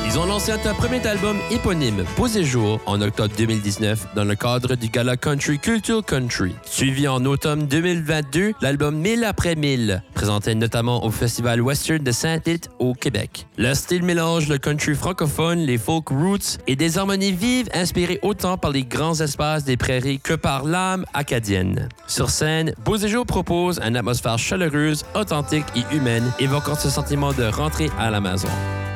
Ils ont lancé un premier album éponyme, Beaux et Jours, en octobre 2019, dans le cadre du gala Country Culture Country. Suivi en automne 2022, l'album 1000 après 1000, présenté notamment au Festival Western de Saint-Tite au Québec. Leur style mélange le country francophone, les folk roots et des harmonies vives inspirées autant par les grands espaces des prairies que par l'âme acadienne. Sur scène, Beaux et Jours propose une atmosphère chaleureuse, authentique et humaine, évoquant ce sentiment de rentrer à la maison.